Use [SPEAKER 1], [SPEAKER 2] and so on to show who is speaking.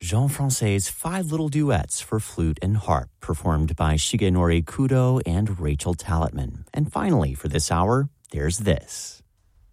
[SPEAKER 1] Jean Francais's Five Little Duets for Flute and Harp, performed by Shigenori Kudo and Rachel Talitman. And finally, for this hour, there's this.